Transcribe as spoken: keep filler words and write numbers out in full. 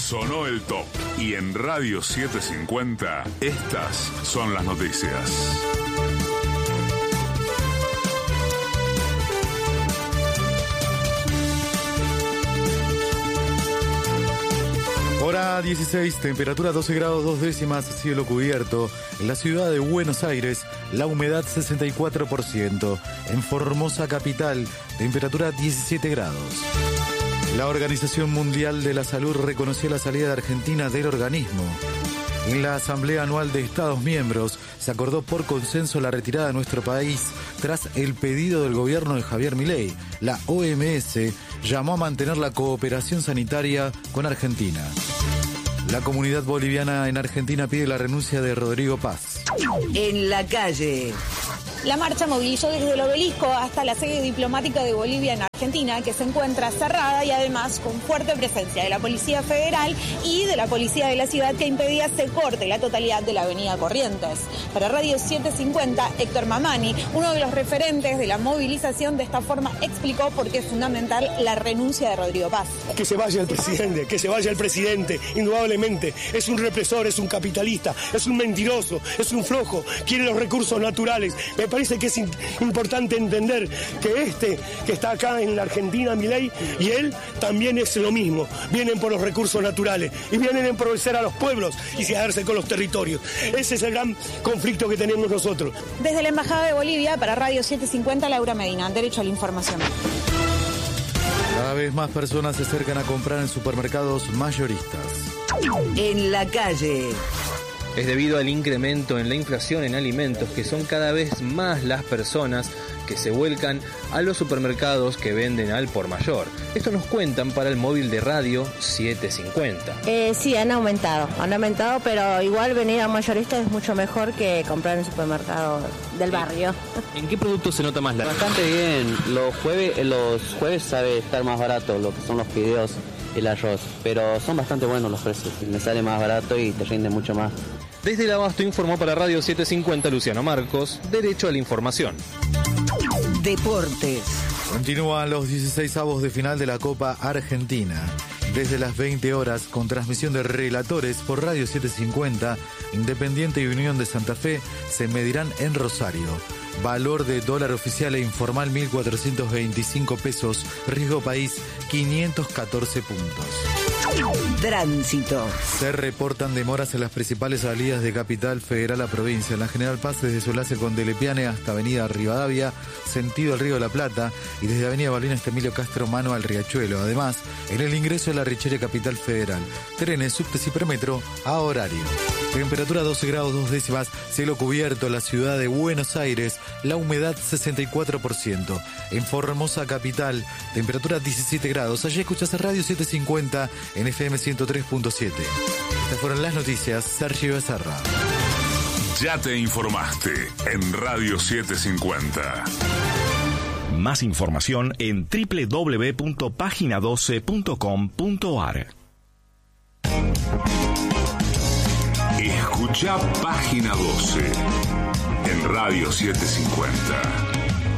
Sonó el top. Y en Radio setecientos cincuenta, estas son las noticias. Hora dieciséis, temperatura doce grados dos décimas, cielo cubierto. En la ciudad de Buenos Aires, la humedad sesenta y cuatro por ciento. En Formosa capital, temperatura diecisiete grados. La Organización Mundial de la Salud reconoció la salida de Argentina del organismo. En la Asamblea Anual de Estados Miembros se acordó por consenso la retirada de nuestro país tras el pedido del gobierno de Javier Milei. La O M S llamó a mantener la cooperación sanitaria con Argentina. La comunidad boliviana en Argentina pide la renuncia de Rodrigo Paz. En la calle. La marcha movilizó desde el Obelisco hasta la sede diplomática de Bolivia en Argentina, que se encuentra cerrada y además con fuerte presencia de la Policía Federal y de la Policía de la ciudad, que impedía se corte la totalidad de la avenida Corrientes. Para Radio setecientos cincuenta, Héctor Mamani, uno de los referentes de la movilización, de esta forma explicó por qué es fundamental la renuncia de Rodrigo Paz. Que se vaya el presidente, que se vaya el presidente, indudablemente. Es un represor, es un capitalista, es un mentiroso, es un flojo, quiere los recursos naturales. Me parece que es importante entender que este que está acá en la Argentina, Milei, y él también es lo mismo. Vienen por los recursos naturales y vienen a empobrecer a los pueblos y quedarse con los territorios. Ese es el gran conflicto que tenemos nosotros. Desde la Embajada de Bolivia, para Radio setecientos cincuenta, Laura Medina, Derecho a la Información. Cada vez más personas se acercan a comprar en supermercados mayoristas. En la calle. Es debido al incremento en la inflación en alimentos que son cada vez más las personas que se vuelcan a los supermercados que venden al por mayor. Esto nos cuentan para el móvil de Radio setecientos cincuenta. Eh, sí, han aumentado, han aumentado, pero igual venir a mayorista es mucho mejor que comprar en el supermercado del barrio. ¿En qué producto se nota más la Bastante bien, los jueves, los jueves sabe estar más barato lo que son los fideos y el arroz, pero son bastante buenos los precios, me sale más barato y te rinde mucho más. Desde el Abasto informó para Radio setecientos cincuenta Luciano Marcos, Derecho a la Información. Deportes. Continúan los dieciseisavos de final de la Copa Argentina. Desde las veinte horas, con transmisión de relatores por Radio setecientos cincuenta, Independiente y Unión de Santa Fe se medirán en Rosario. Valor de dólar oficial e informal mil cuatrocientos veinticinco pesos, riesgo país quinientos catorce puntos. Tránsito. Se reportan demoras en las principales salidas de Capital Federal a provincia. En la General Paz, desde Solase con Delepiane hasta Avenida Rivadavia, sentido al Río de la Plata, y desde Avenida Balbina hasta Emilio Castro, mano al Riachuelo. Además, en el ingreso de la Richeria Capital Federal, trenes, subtes y premetro a horario. Temperatura doce grados dos décimas, cielo cubierto, la ciudad de Buenos Aires, la humedad sesenta y cuatro por ciento. En Formosa capital, temperatura diecisiete grados. Allí escuchás a Radio setecientos cincuenta en F M ciento tres punto siete. Estas fueron las noticias. Sergio Becerra. Ya te informaste en Radio setecientos cincuenta. Más información en doble u doble u doble u punto página doce punto com punto a r. Escucha Página doce en Radio setecientos cincuenta.